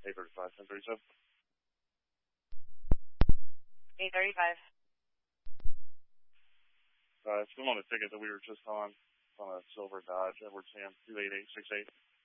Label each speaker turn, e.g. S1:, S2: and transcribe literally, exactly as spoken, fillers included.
S1: eight thirty-five, ten thirty-seven.
S2: eight thirty-five.
S1: Uh, it's still on the ticket that we were just on. It's on a silver Dodge, Edward Sam, two eight eight six eight.